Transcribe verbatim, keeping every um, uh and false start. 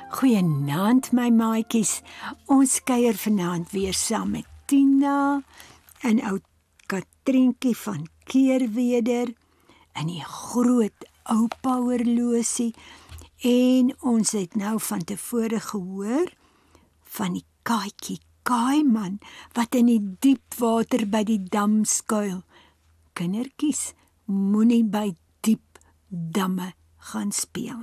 Goeienaand my maatjies. Ons kuier vanaand weer saam met Tina en ou Katrientjie van Keerweder in die groot oupa horlosie. En ons het nou van tevore gehoor van die Kaaitjie Kaaiman wat in die diep water by die dam skuil. Kindertjies, moenie by diep damme gaan speel.